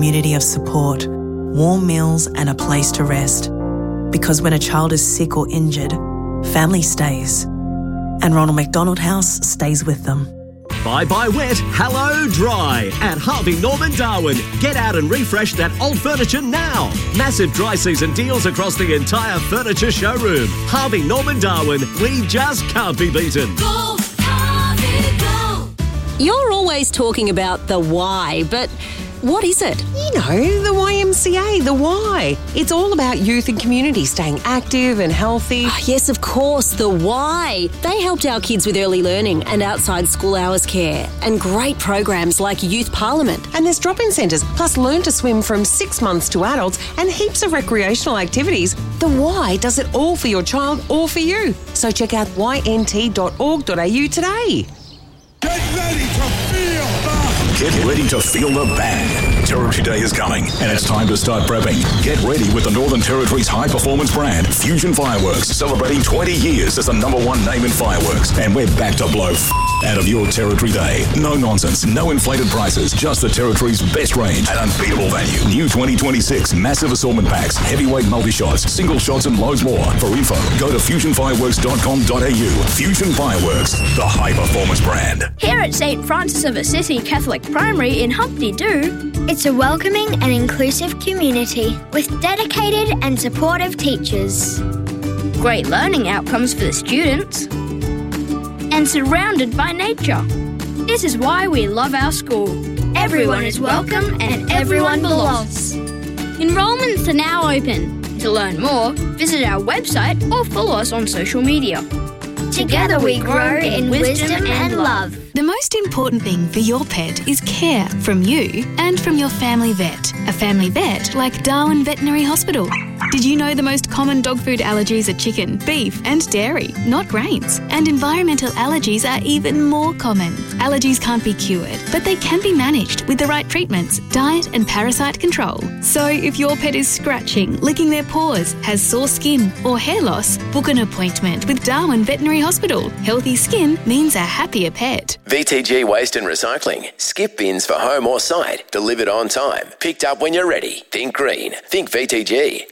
community of support, warm meals and a place to rest. Because when a child is sick or injured, family stays. And Ronald McDonald House stays with them. Bye-bye wet, hello dry at Harvey Norman Darwin. Get out and refresh that old furniture now. Massive dry season deals across the entire furniture showroom. Harvey Norman Darwin, we just can't be beaten. Go, Harvey, go. You're always talking about the why, but what is it? You know, the YMCA, the why. It's all about youth and community staying active and healthy. Oh, yes, of course, the why. They helped our kids with early learning and outside school hours care and great programs like Youth Parliament. And there's drop-in centres, plus learn to swim from 6 months to adults and heaps of recreational activities. The why does it all for your child or for you. So check out ynt.org.au today. Get ready to feel the... Get ready to feel the bang. Territory Day is coming, and it's time to start prepping. Get ready with the Northern Territory's high-performance brand, Fusion Fireworks, celebrating 20 years as the #1 name in fireworks. And we're back to blow out of your Territory Day. No nonsense, no inflated prices, just the Territory's best range at unbeatable value. New 2026 massive assortment packs, heavyweight multi-shots, single shots and loads more. For info, go to fusionfireworks.com.au. Fusion Fireworks, the high-performance brand. Here at St. Francis of Assisi Catholic Primary in Humpty Doo, it's a welcoming and inclusive community with dedicated and supportive teachers. great learning outcomes for the students, and surrounded by nature. This is why we love our school. Everyone is welcome and everyone belongs. Enrolments are now open. To learn more, visit our website or follow us on social media. Together we grow in wisdom and love. The most important thing for your pet is care from you and from your family vet. A family vet like Darwin Veterinary Hospital. Did you know the most common dog food allergies are chicken, beef and dairy, not grains? And environmental allergies are even more common. Allergies can't be cured, but they can be managed with the right treatments, diet and parasite control. So if your pet is scratching, licking their paws, has sore skin or hair loss, book an appointment with Darwin Veterinary Hospital. Healthy skin means a happier pet. VTG Waste and Recycling. Skip bins for home or site. Delivered on time. Picked up when you're ready. Think green. Think VTG.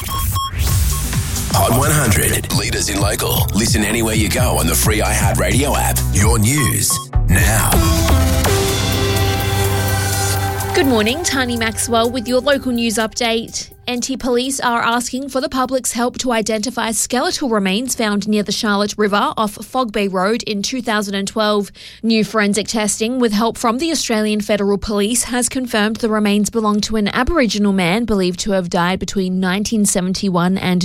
Hot 100. Leaders in local. Listen anywhere you go on the free iHeartRadio app. Your news now. Good morning, Tani Maxwell with your local news update. NT Police are asking for the public's help to identify skeletal remains found near the Charlotte River off Fog Bay Road in 2012. New forensic testing with help from the Australian Federal Police has confirmed the remains belong to an Aboriginal man believed to have died between 1971 and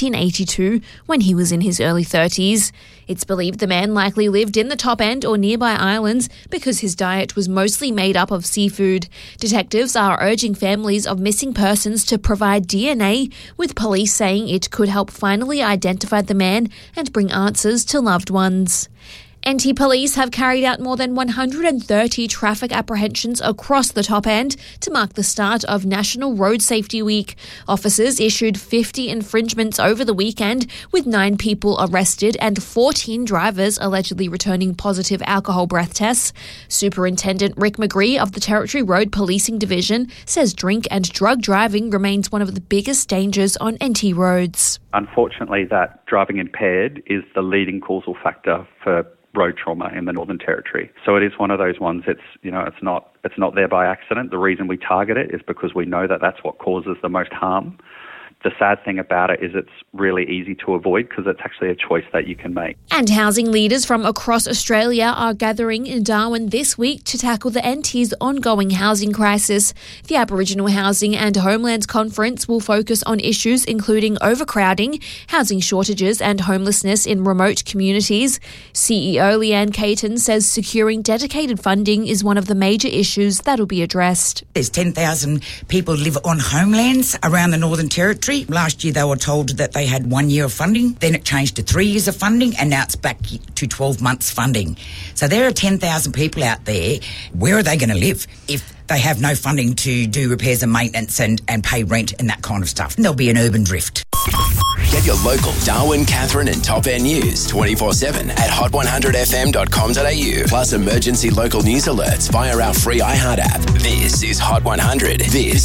1982 when he was in his early 30s. It's believed the man likely lived in the Top End or nearby islands because his diet was mostly made up of seafood. Detectives are urging families of missing persons to provide DNA, with police saying it could help finally identify the man and bring answers to loved ones. NT Police have carried out more than 130 traffic apprehensions across the Top End to mark the start of National Road Safety Week. Officers issued 50 infringements over the weekend, with 9 people arrested and 14 drivers allegedly returning positive alcohol breath tests. Superintendent Rick McGree of the Territory Road Policing Division says drink and drug driving remains one of the biggest dangers on NT roads. Unfortunately, that driving impaired is the leading causal factor for road trauma in the Northern Territory. So it is one of those ones. It's not there by accident. The reason we target it is because we know that that's what causes the most harm. The sad thing about it is it's really easy to avoid because it's actually a choice that you can make. And housing leaders from across Australia are gathering in Darwin this week to tackle the NT's ongoing housing crisis. The Aboriginal Housing and Homelands Conference will focus on issues including overcrowding, housing shortages and homelessness in remote communities. CEO Leanne Caton says securing dedicated funding is one of the major issues that will be addressed. There's 10,000 people live on homelands around the Northern Territory. Last year they were told that they had 1 year of funding, then it changed to 3 years of funding, and now it's back to 12 months funding. So there are 10,000 people out there. Where are they going to live if they have no funding to do repairs and maintenance and pay rent and that kind of stuff? And there'll be an urban drift. Get your local Darwin, Catherine and Top End news 24/7 at hot100fm.com.au. Plus emergency local news alerts via our free iHeart app. This is Hot 100. This